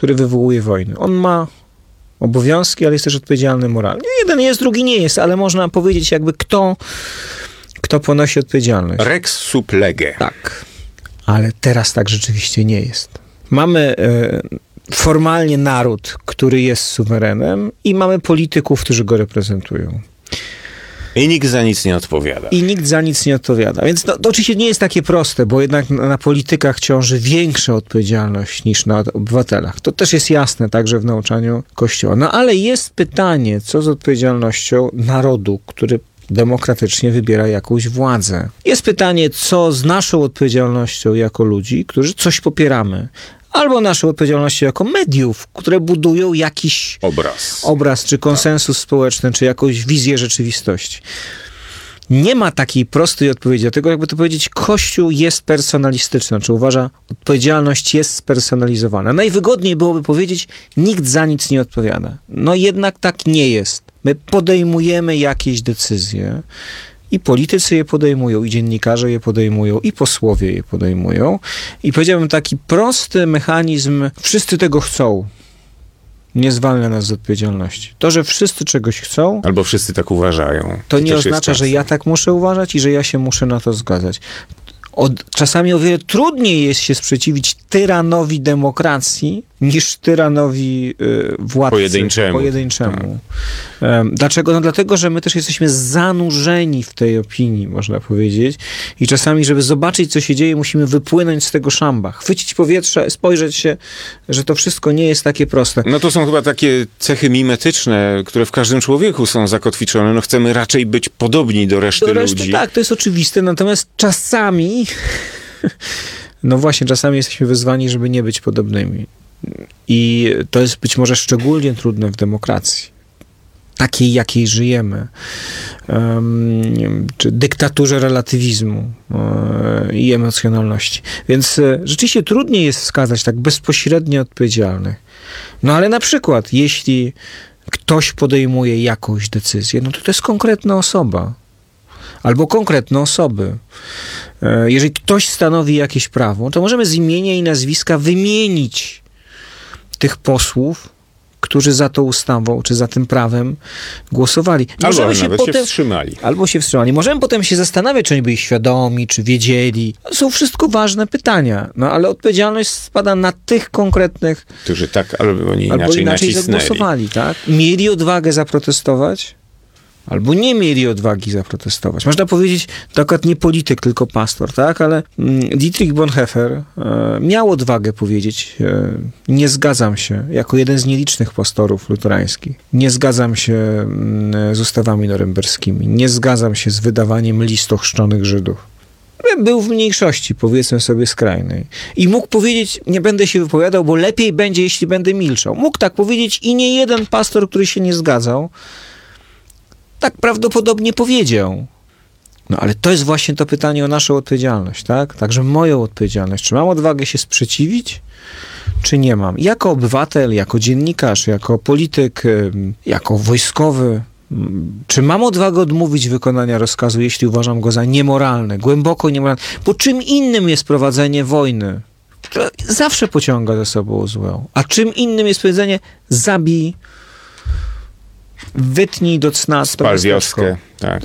który wywołuje wojny. On ma obowiązki, ale jest też odpowiedzialny moralnie. Jeden jest, drugi nie jest, ale można powiedzieć jakby kto ponosi odpowiedzialność. Rex sub lege. Tak. Ale teraz tak rzeczywiście nie jest. Mamy formalnie naród, który jest suwerenem i mamy polityków, którzy go reprezentują. I nikt za nic nie odpowiada. Więc to oczywiście nie jest takie proste, bo jednak na politykach ciąży większa odpowiedzialność niż na obywatelach. To też jest jasne także w nauczaniu Kościoła. No ale jest pytanie, co z odpowiedzialnością narodu, który demokratycznie wybiera jakąś władzę. Jest pytanie, co z naszą odpowiedzialnością jako ludzi, którzy coś popieramy. Albo naszą odpowiedzialnością jako mediów, które budują jakiś obraz czy konsensus społeczny, czy jakąś wizję rzeczywistości. Nie ma takiej prostej odpowiedzi, dlatego jakby to powiedzieć, Kościół jest personalistyczny, czy uważa, odpowiedzialność jest spersonalizowana. Najwygodniej byłoby powiedzieć, nikt za nic nie odpowiada. No jednak tak nie jest. My podejmujemy jakieś decyzje i politycy je podejmują, i dziennikarze je podejmują, i posłowie je podejmują. I powiedziałbym, taki prosty mechanizm, wszyscy tego chcą, nie zwalnia nas z odpowiedzialności. To, że wszyscy czegoś chcą... Albo wszyscy tak uważają. To nie oznacza, że ja tak muszę uważać i że ja się muszę na to zgadzać. Czasami o wiele trudniej jest się sprzeciwić tyranowi demokracji niż tyranowi władcy pojedynczemu. Dlaczego? No dlatego, że my też jesteśmy zanurzeni w tej opinii, można powiedzieć. I czasami, żeby zobaczyć, co się dzieje, musimy wypłynąć z tego szamba, chwycić powietrze, spojrzeć się, że to wszystko nie jest takie proste. No to są chyba takie cechy mimetyczne, które w każdym człowieku są zakotwiczone. No chcemy raczej być podobni do reszty ludzi. Tak, to jest oczywiste. Natomiast czasami, no właśnie, czasami jesteśmy wyzwani, żeby nie być podobnymi. I to jest być może szczególnie trudne w demokracji, takiej, jakiej żyjemy, czy dyktaturze relatywizmu i emocjonalności. Więc rzeczywiście trudniej jest wskazać tak bezpośrednio odpowiedzialnych. No ale na przykład, jeśli ktoś podejmuje jakąś decyzję, no to jest konkretna osoba. Albo konkretne osoby. Jeżeli ktoś stanowi jakieś prawo, to możemy z imienia i nazwiska wymienić tych posłów, którzy za tą ustawą, czy za tym prawem głosowali. Albo się wstrzymali. Albo się wstrzymali. Możemy potem się zastanawiać, czy oni byli świadomi, czy wiedzieli. To są wszystko ważne pytania. No ale odpowiedzialność spada na tych konkretnych... Którzy tak, albo inaczej zagłosowali, tak? Mieli odwagę zaprotestować, albo nie mieli odwagi zaprotestować. Można powiedzieć, to akurat nie polityk, tylko pastor, tak? Ale Dietrich Bonhoeffer miał odwagę powiedzieć, nie zgadzam się, jako jeden z nielicznych pastorów luterańskich, nie zgadzam się z ustawami norymberskimi, nie zgadzam się z wydawaniem list ochrzczonych Żydów. Był w mniejszości, powiedzmy sobie, skrajnej. I mógł powiedzieć, nie będę się wypowiadał, bo lepiej będzie, jeśli będę milczał. Mógł tak powiedzieć i nie jeden pastor, który się nie zgadzał, tak prawdopodobnie powiedział. No ale to jest właśnie to pytanie o naszą odpowiedzialność, tak? Także moją odpowiedzialność. Czy mam odwagę się sprzeciwić, czy nie mam? Jako obywatel, jako dziennikarz, jako polityk, jako wojskowy, czy mam odwagę odmówić wykonania rozkazu, jeśli uważam go za niemoralny, głęboko niemoralny? Bo czym innym jest prowadzenie wojny, która zawsze pociąga za sobą zło. A czym innym jest powiedzenie zabij, wytnij do cna spal wioskę. Tak.